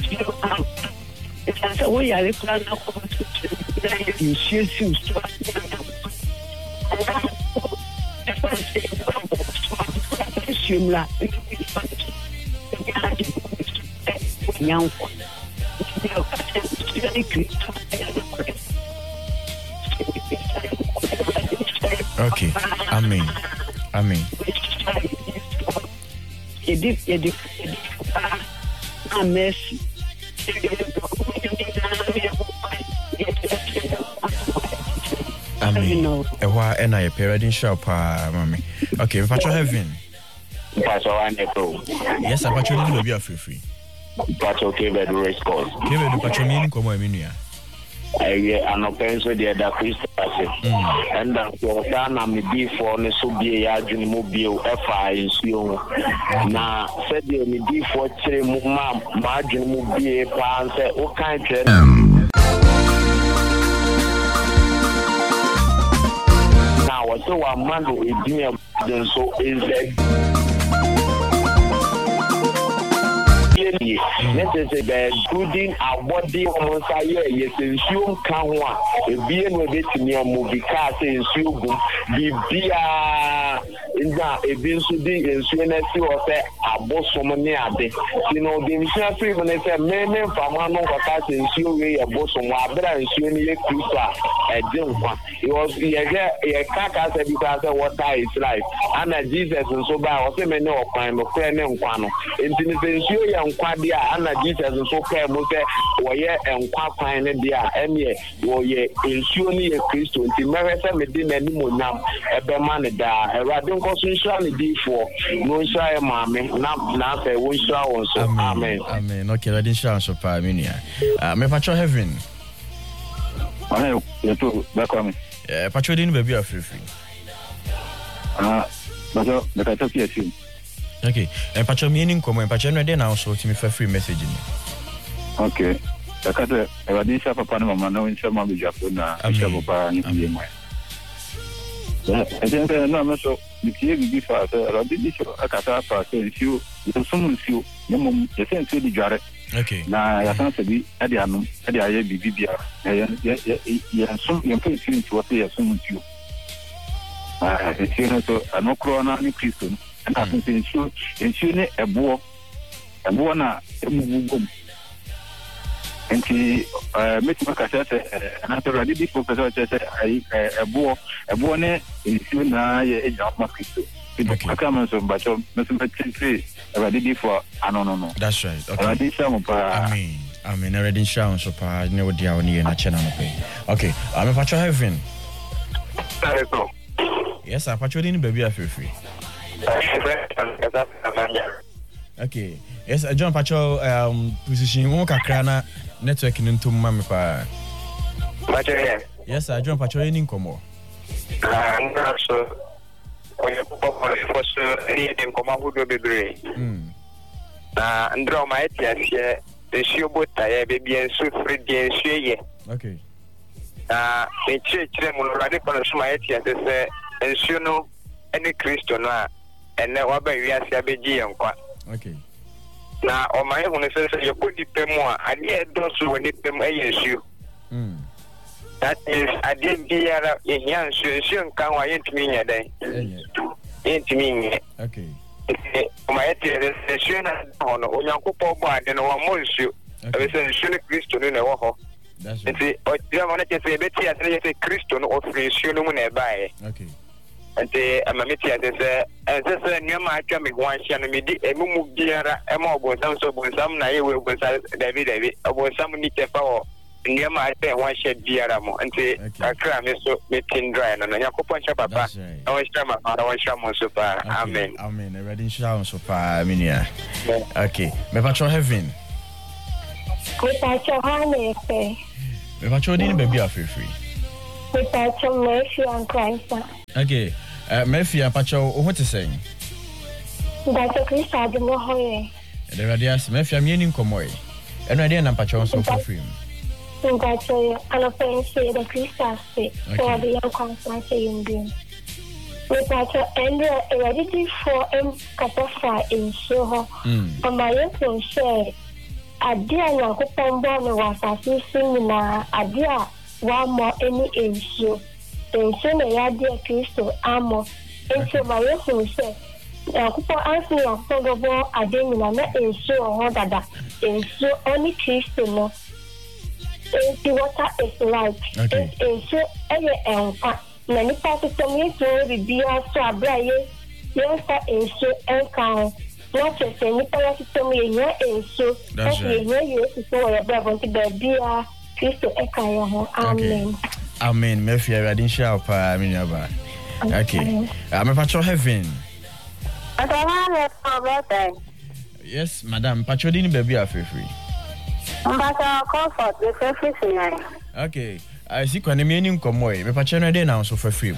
It's a way I plan to you share Okay. Amen. Mercy. Amen. And I parading shop, mommy. Okay, if I heaven. Yes, I patch you be a free. Patch okay, but race course. Give it the patch meaning come on, Minia. An offense with the other Christian. And for Dana, me before the Subia Junimobile, FI in Sion. Now, said the me before Chimma, Margin Mobile, Pan, said, what kind of. Now, so a man who is doing so is that. Necessary building our body on side, yes, and you can one. Be in with it in your movie car, saying, you be in that a bin should be in Sweeney or say, a boss from a near day. You know, the insurance free when they say, men from one over cats and Sweeney, a boss from Wabra and Sweeney, a Jim. It was a carcass because of what is life. And Jesus and so by or say, men of crime or friend and one. Intimidation. Kwadia ana Jesus so pay mo say woye enkwa kwan ne dia ene woye ensuo ne ye Kristo nti merese me di nani monam ebema ne da Awurade nkoso nsura ne di fo no nsura e maame na say wo nsura won so amen okay Awurade nsura so pa amenia me patcho heaven amen yeto bakwame patcho din baby afrefri bajo the talk here too. Okay, and patch meaning come and patch another now so to me for free messaging. Okay. The cat Radisha Papa Mama no in Shama Bijapuna, Papa and Yama. I think no so the Kia before Radisha Akata says you someone you the same to the Jarret. Okay. Now I can't be Adianum, Adia Bibia, some young person to what they assume you. It's you know so no corona any Christian. And I think ensure a boy na mugum. And he met Macassa and after I did before a boy ensure na a job Macristo. I come on some but Messi I did it for no. That's right. Okay. I did some I mean already shown so far no dia on na channel pay. Okay, I'm a patch heaven. Yes, I patch in baby free. Okay. Yes, John Pacho position one kakra na network nto mama pa. Yes, John Pacho in komo. So oye popo for any dem koma hudo bebre. Ndro ma etiasie de shiobota ya bebi enso free de ensuye. Okay. E chire mu rade kono suma etiasie se ensuo no any Christian na ene waba wiase abeji yenkwa. Okay. Na o mai hunu se yekodi pemu a ade edoso woni pemu eyensu. That is ade biara ehia nsu nkan wa yentimi nya dan. Yentimi nya. Okay. O mai tere se nsu na hono onyankopɔ bɔ ade no wa mo nsu. Ebe se nsu ne Kristo no na wo ho. That's right. Nti o dira mo na che se beti ase se Kristo no ofri nsu no mu na ebae. Okay. Ante amamiti ate se nyama atwa me ho anhia no medi emumu biara ema obonsam so obonsam na yewe obonsam David obonsam ni tefa o nyama ate ho anhia biara mo ante akra me so metin dry no yakopon cha papa na won shama na won shama so pa amen already shama so pa amenia. Okay, me patcho heaven. Ko patcho hane me patcho din baby afrefree. Ko patcho me and Christ. Okay. Murphy Apacho, what is saying? That's a Christian, the Mohoy. The radius, Murphy, I'm in Comoy. And I didn't Apacho so for free. That's an offense, the Christian state for the young conference in Green. With Pacho and ready for Catafa in Soho. On my own share, adia Nyankopɔn bɔ no wasase sinina adia wa mo eni ensuo na yadia Kristo amo enso ma yehu se Nyankopɔn ansi Nyankopɔn bɔ adenina na ensuo ho dada ensuo oni Kristo no the water is light. Okay. Ensuo enfa na nipa system yeso bibia so abraye yensa ensuo enka not just nipa system yenye ensuo yenye so ya bravo nti bia Kristo eka ya ho amen. Amen. Me fear radin sha pa me nyaba. Okay. Me patro heaven. Yes, madam. Patro din baby afefri. Comfort the free. Okay. I see when me nim komoy. Me patro no dey na so free.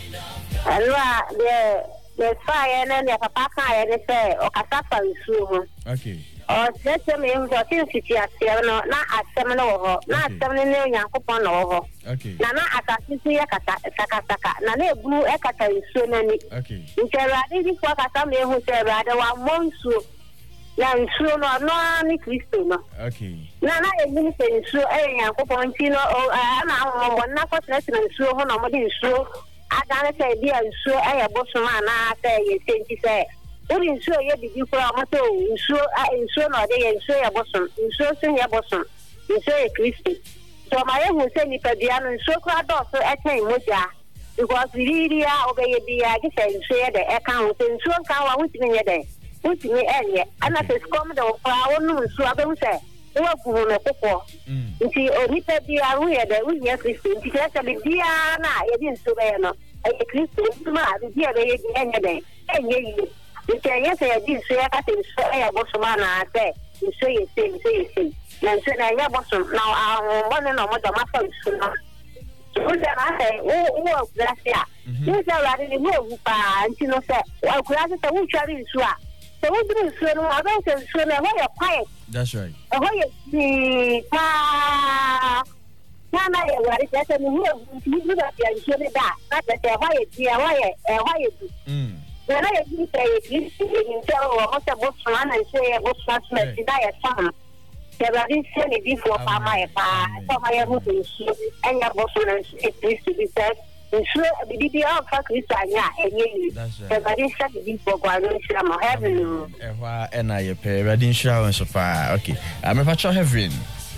Alwa the fire na ne papa kan ya say o kasa fa nsuo. Okay. O sese me ho tin situation no na asem no ho. Na asem ne Nyankopon no ho. Okay. Na asase ya kasa saka na egbu e kata nsuo na ni. Okay. Nterade di kwa kasa me ho se rade wa monsuo. Na nsuo no ani Kristo no. Okay. Na egbu se nsuo e Nyankopon ti no na wonna ko na nsuo ho na mo di nsuo agane say bia nsuo e yebosoma na say ye senti say uri nsuo ye bibi kura mo to nsuo no de ye nsuo yebosom nsuo sin yebosom nsuo ye Kristo so ma ye hu say ni pabia no nsuo kura do so e ten moja because really obeye bia ge say nsuo ye de e kan ho nsuo kan wa hutimi ye de hutimi enye ana se skom de kura wonu nsuo abehu say wo gugu no kokko nti oni pabia ru ye de wu ye Kristo nti kasa bia na ye di nsuo be no e Kristo ma bia be ye di enye de enye yi nti ye say di nsuo ya ka te nsuo e bosoma na ase nsuo ye se na nsuo na ya bosom na ahombo no mo da ma fa nsuo no uja na say wo gracia ni say ra ni wo pa nti no say wo gracia say wo twari nsuo a so we do nsuo no about nsuo na wo ye quiet. That's right. Oh ye pa na ye wari say ni wo do that ya nsuo ni da na say ho ye dia ho ye do na ye di say ni nsuo wo say bosom na nsuo ye bosom na ti da ye fam there are these any before mama e pa so ma ye hu nsuo enya bosom na Kristo bi say nsuo bibi a fa Kristo anya enye ni there are these any before kwa no shira ma heaven ehwa ena ye pe radin shira on so pa okay me patro heaven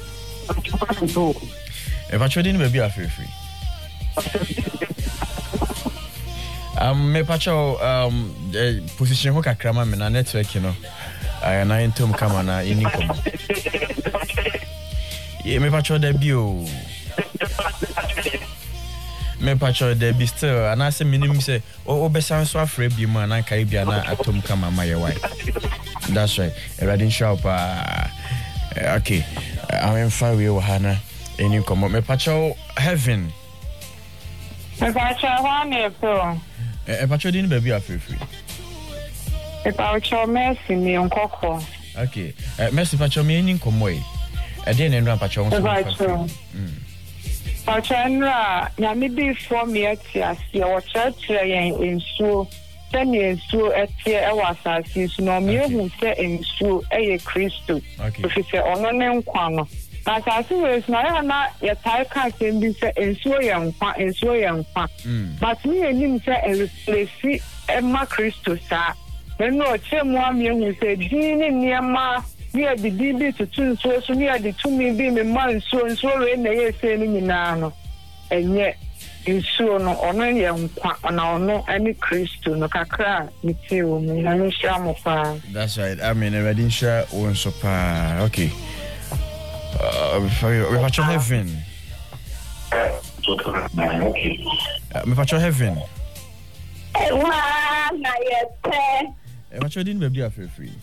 e patro din baby afefri me patro position ho kakrama me na network no na entom kama na ini komo ye me patro da bio me patro de be still and I say minimum say o besan so afre bi mu na kai bia na atom kama ma ye why that's right radin shop okay I'm fine we hana any come me patro heaven me patro one April patro din baby afrefri me patro mercy me onkoko okay mercy patro me any come way e dey na patro so Pachanra, Yamidi for me at your church in Sue, send me in Sue at here, was no mere who say in Sue, a Christo, if you say on a name Quano. But I see it's not your tie can be said in Sue young, but me and him say and replace Emma Christo, sir. When no Tim one who said, Jean near ma. Near the DB to two so near the 2 million months so and so in the saying no and yet in so no on any on no any Christo no kakra me too me na shamo fa. That's right. I mean already share on so pa okay we patro heaven me patro heaven na yes patro din baby afrefri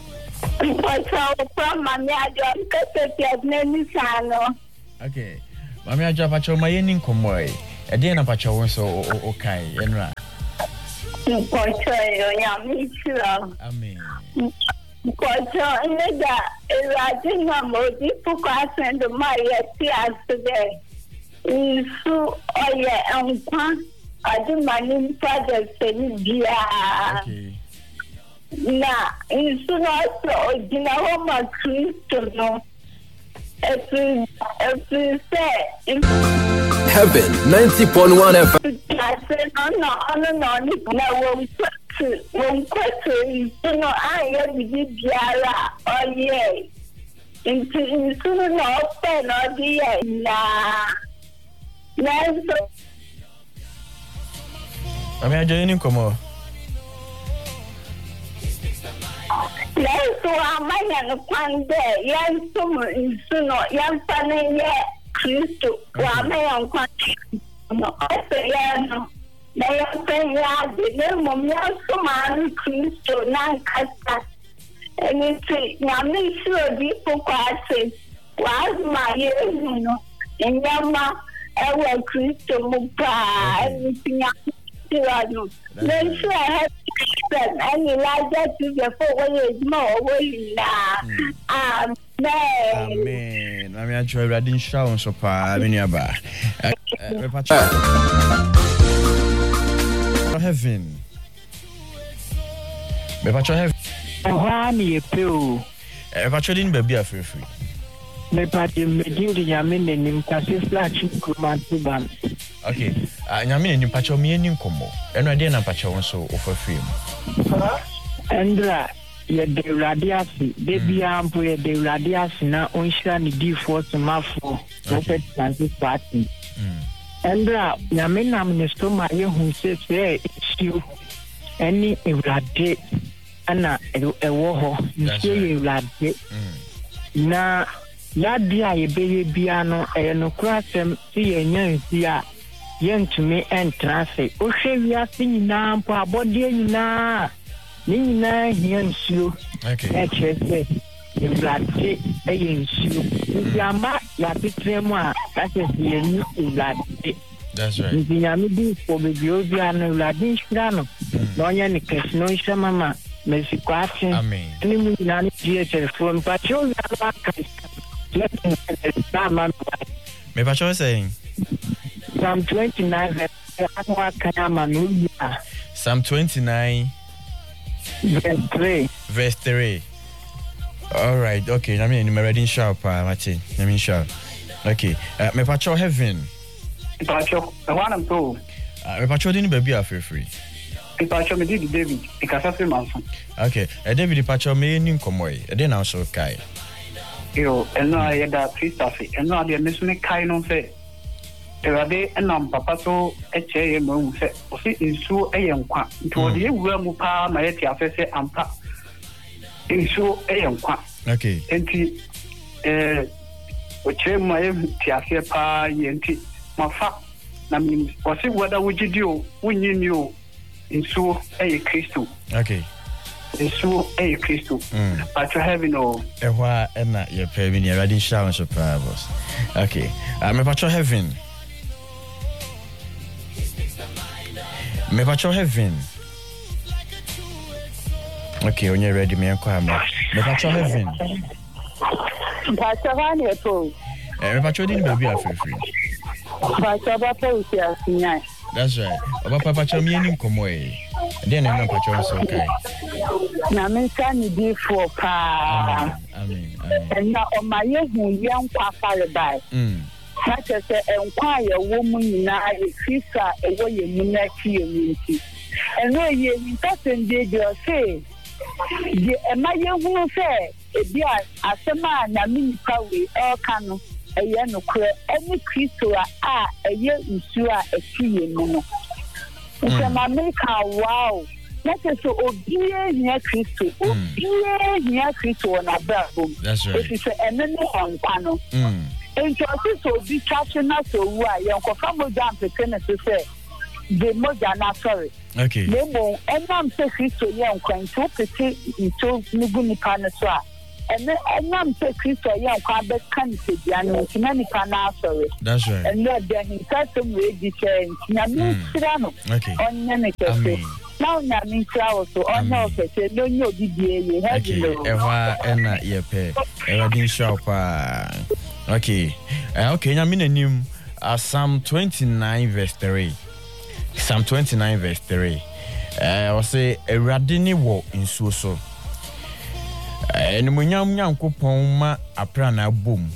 from Mami Ajo, because name Sano. Okay. Mami Ajo patro ma yenin komoy. E dey na patro won so okay, enra. Patro yo ya mi siro. Amen. Patro nda eradi na modi puka send my yeti today. Isu oye enkwa adi mani project ni dia. Okay. Na nso na so ogina ho ma Kristo no. Every say Heaven 90.1 FM. I said, no, na won kwatu nso no aye bibiara oye. Nso no ope no dey na so Ami ajoyin komo. Yes, so amanya kwande yanso nso no yanfa ne ye Kristo wa amanya kwande no ese ya no na yanfa ya de ne mom yanso ma Kristo na nkasa eni nyame suro di pokwase wa ma ye no nyama ewa Kristo mu pa eni nyame suro no so I and Elijah to the forward more Amen. I mean, I try reading show so far. Heaven. Heaven. Wani epeo. Patrolling baby are free. Me party me di nyame nenim kase flash kumantu ban. Okay. Nyame nenim patrol me enim komo. Eno ade na patrol so ofafiri mu. Andra ye de radiasi de biampo ye de radiasi na onhira ni D4 smafo prophet Francis party. Andra nyame nam ne stoma ye hu se issue any erade ana ewo ho nse erade na yadi a yebeye bia no no krasem ti yenya nsi a yentumi entrance o hwe wiase nyina mpo abode nyina ni nyina hia nsuo ekese erade nsuo yamba ya bitremu a kase yeni erade. That's right. Nyame di for baby obia no erade hira no no nya ne kese no hira mama Merci quoi. Amen. Ni mu na ni telephone pa cho ya ba ka. Me pa cho saying Psalm 29 Psalm 29 verse 3. All right. Okay. I mean, I'm reading sharp, Martin. I mean sharp. Okay. Me pa cho heaven. Pa cho. I want am to. Me pa cho din baby are free. Pacho me di David ikasa fe manso. Okay, David Pacho me ni nkomoy. E dey na so kai. Yo, eno aye da Christopher. Eno ade me so me kai no fe. Ewade enam papa so eche ye mo fe. O fi nsu eye nkwa. Nti ode ye wura mu pa ma ye ti afese ampa. Nsu eye nkwa. Okay. Enti o che ma ye ti afe pa ye nti mafa na mi o si wada wujidi o wunyini o. Insu Kristo. Okay. Insu Kristo. But you have no. Ewa ena ye pay me ready shower so boss. Okay. Me patrol heaven. Me patrol heaven. Okay, when you're ready me enquire me. Me patrol heaven. Patrol one po. Me patrol din baby are free. Patrol ba po si asinya. That's right. Papa pacho me nim komo e. Then na pacho so kai. Na me san di for pa. Amen. Na o ma ye hu ye nkwa fare bai. Na che se enkwa ye wo mu nyina e fisa e wo ye mu na ki ye mu nti. Eno ye ni ta sende de o se. Ye e ma ye hu se e bia asema na mi nipa we e ka no. Eye no kure any Kristo a eye nsu a ekiye mu no. Nti America wow. Let us obey near Kristo. Obey near Kristo na brabo. That's right. It is enemy on pano. And just so be catching us so why you confirm jam pretend to say the moja na sorry. Okay. Lebo enam se Kristo ye nkwanto pete into nugu nipa no so a. And I'm saying Kristo ya kwa be kan se bia no tina nipa na sorry. That's right. And then he said some way di say na mi sira no. Okay. Onye ne kese. Now na mi sira also onye kese no nyo bibie ye. Okay. Ewa ena ye pe. Ewa din shop okay. Okay, na mi nanim Psalm 29 verse 3. Psalm 29 verse 3. I say Awurade ni wo nsuo so. Enumunyam Nyankopɔn ma apra na bom.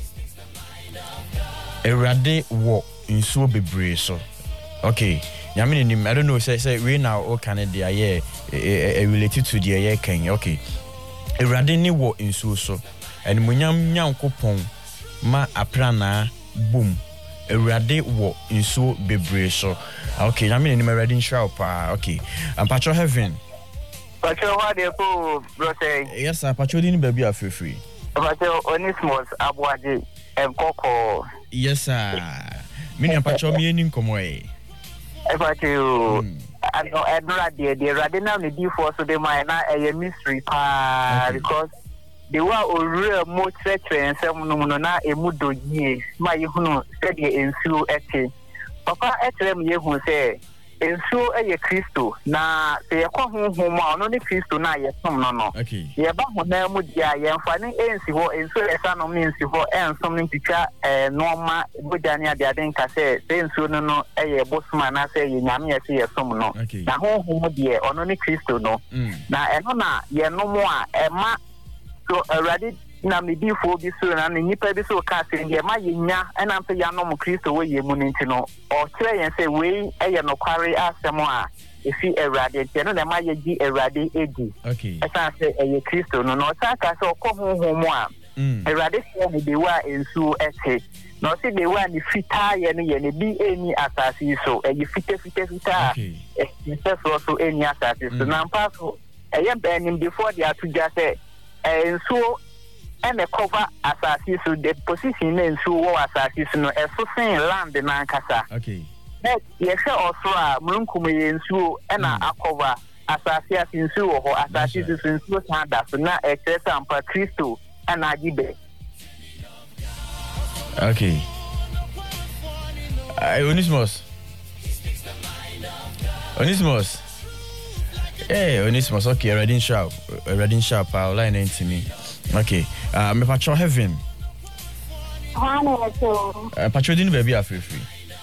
Awurade wo nsuo bebree so. Okay. I mean, I don't know, say we now all Canada related to the air can. Okay. Awurade ni wo nsuo so. Enumunyam Nyankopɔn ma apra na bom. Awurade wo nsuo bebree so. Okay, I mean, I'm ready in shop. Okay. Patrol Heaven. Patrol, what do you call, brother? Yes, sir. Patrol didn't baby are free. Patrol, Onismos, Abuaji, and Coco. Yes, sir. Me and Patrol, me and Incomoy. Patrol, I know Edward, the Radina, the D4, so they might not a mystery, because they were real more treacherous and some no a mudo ye, my you steady in Sue Ete. Papa etrem ye hu say enso eye Kristo na se ye kwa honhom a no ne Kristo na ye som no no okay ye ba ho na mu dia ye mfa ne ensi ho enso esa no ne ensi ho ensom ne titwa normal bodani ade aden ka se enso no no eye bosuma na se ye nyame ye se ye som no na honhom de ono ne Kristo no na eno na ye no mo a ema so already na me bi fo bi so na ni nipa bi so ka se ye ma ye nya na mpe ya no mo Kristo we ye mu ni ntino o kire yen se we eye no kware asemo a efi Awurade tie no na ma ye gi Awurade edi okay esa se eye Kristo no no sa ka se okohonhom a Awurade se ni de wa ensu ete no se de wa ni fita ye ne bi eni asasi so eye fita okay se so eni asasi so na mpa so eye benim before they are to just say ensu and the cover assassin so the position in so assassin no a land na nkasa okay yes also a munkum yensu and a cover assassin so ho assassin so sanda so na exam pa Kristo and agibe okay Onismos hey Onismos okay ready sharp line into me. Okay, me Patrol Heaven. Patrol didn't baby are free.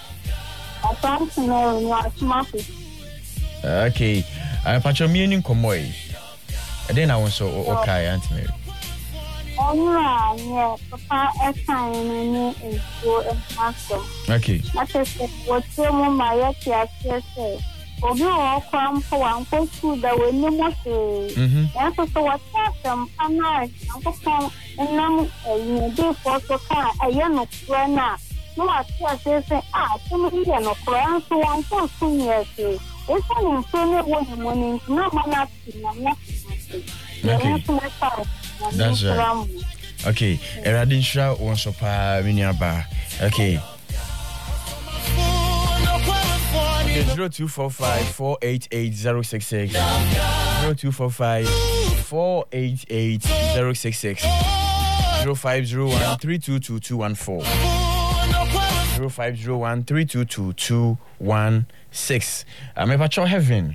Okay, Patrol me in Comoy. Then I want so okay, Aunt Mary. Papa, okay. What's your mama? Yes. Obi o kwam for one post that we no more say. And so what some ana ankopon enam dey for so car aye no na no atia say so me dey no kran so one post yes e so so ne wo money no mana na that's right. Okay, Eradinsha won so pa miniaba. Okay. 0245-488-066 0245-488-066 0501-322-214 0501-322-216 I'm Patrol Heaven.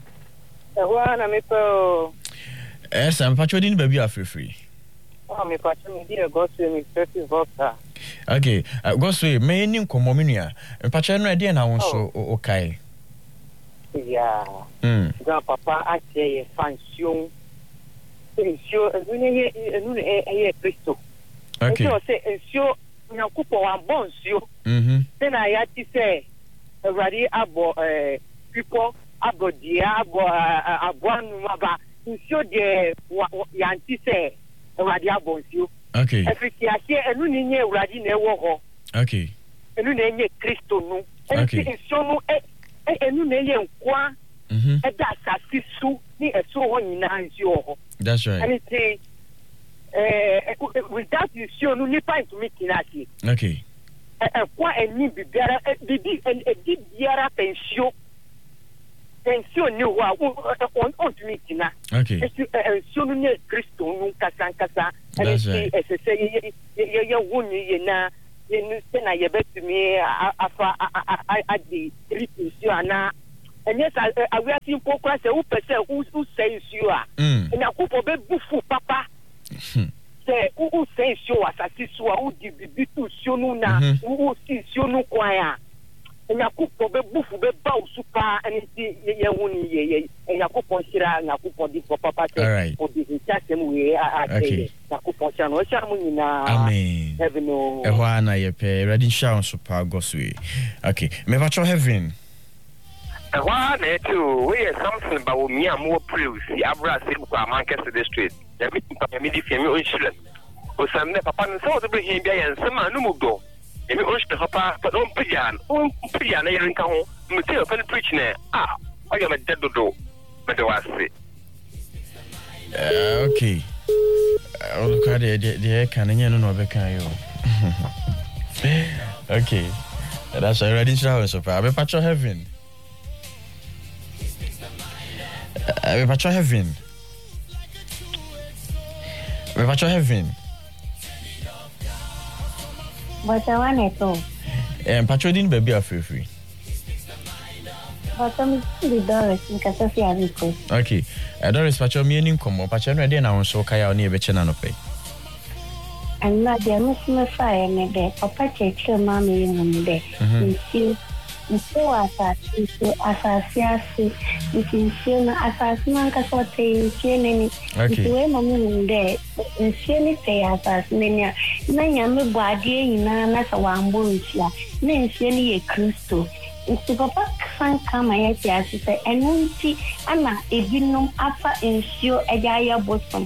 Yes, I'm patrolling baby are free. Me patrol me dey go to me first voter. Okay, go so me nim komominia. Patrol no dey na won so okay. Yeah. Grandpapa actually fansion. Ensure enu e Kristo. Okay. So say ensure nyakupo wan bonsio. Then I had to say already abo people abo dia abo abwan maba ensure the yanti say already abonsio. Okay. Efiti ase enu ni nye already na ewo ho. Okay. Enu na nye Kristo no. Okay. Ensure no enu na ye nkwa eda asasi su ni eso ho nyina nsuo ho. That's right. And it without you show no nipa into me kinati. Okay. Kwa eni bibiara di biara pensio ni wa on to me kina. Okay. Ensio no ne Kristo no kasa. That's right. Say ye woni ye na ye na ye betumi afa adi ripensio ana. And yes, I will see for class who says you are. And I could be bufu papa. Say who says you are Satisua, who did be to Shununa, who sees you no choir. Nyakupo be bufu be ba usupa and ye woni ye Nyakupo shira Nyakupo di papa te o di chasem we Nyakupo chano chamu na amen heaven no ehwa na ye pe ready shout super goswe okay me pacho heaven ehwa na etu we something ba wo mi am wo praise abra se kwa Manchester district ya mi di femi on shira o samne papa no so be hin bia yan sama no mu do emi on shira papa but on pian na yen ka ho me tell fan preach na o ya me dedodo me de wase okay look at the can no be kan yo okay that's already show so far be patch heaven be patch heaven but I want to patch din baby free but I'm the Doris because of your okay Doris patch me nin komo patch no dey na won so kaya oni e be chena no pe and na dey miss me fire me dey papa cheche mama yin dey so asasi na asasi man ka so te chene ni we mama dey chene te asasi nenya na nyame boade nyina na sa wambo ntia na chene ye Kristo nti papa san kama ya ti asise enunti ana ebinom afa ensio ejaya bosom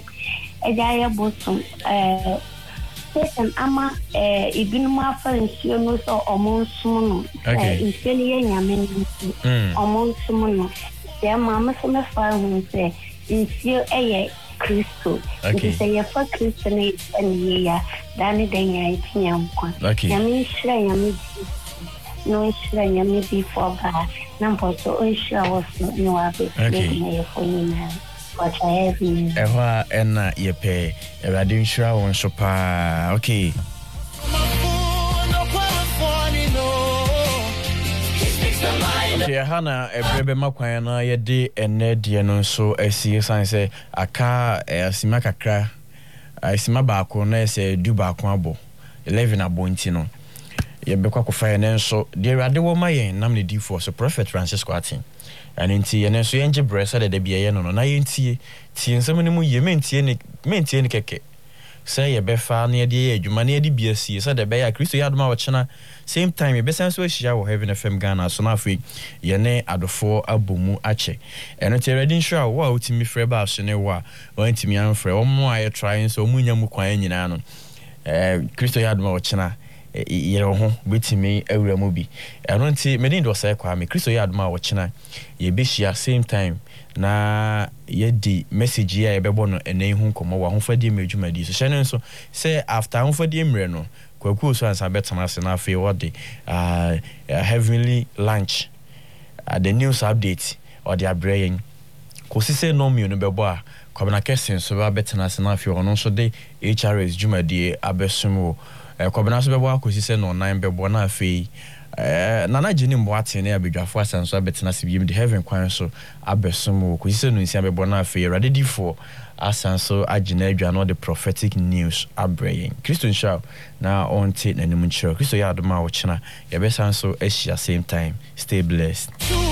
Satan ama ibinum afa nsio no so omonsum no nsio ne nyame no omonsum no se mama se me fa hu se nsio eye Kristo se ye fa Kristo ne eniye ya dane den ya itinya nkwa nyame shira nyame no shira nyame before God number so shira was no abe ne for you what I have in ehwa ena yepe erade nshira won so pa okay okay hana ebrebe makwan na yede ene de no so asie san se aka asima kakra asima ba ko na se du ba ko abo 11 abonti no yebekwa ko fa ene so de erade wo mayen nam ne di for so prophet Francisco Atin and inti ene so yenje bresa de bia ye no na yentie tie nsem ne mu ye mentie ne keke say ye befa na ye de ye adwuma na ye de bia sie say de be ya Kristo ya adoma wo chena same time ye besan so ahia wo Heaven FM Ghana so na afi ye ne adofo abomu ache eno te ready sure wo utimi frɛ ba so ne wo wantimi anfrɛ wo mo aye trying so munya mu kwan nyina no Kristo ya adoma wo chena yero ho betimi awura mu bi eno nti me do say kwa me Kristo ya adoma wo chena ye be share same time na yedi message ya ebebo no ene hu komo wa ho fadi medwumadi so hyene so say after ho fadi emre no kwaku so ansa betana se na afi wode heavenly lunch the news update or the abrayen ko si say no me no bebo a kwabena kesen so ba betana se na afi ono so de HRS dwumadi abesumo kwabena so bebo akosi say no 9 bebo na afi nana jeni mboate na abedwafo asanso abetena sibiem de heaven kwan so abesomo ko sise no nsia bebo na afi rade di for asanso agina adwa no the prophetic news abrayen Kristo nsha na onte nanim nchiro Kristo ya adoma wo chena ye besanso ahia same time stay blessed.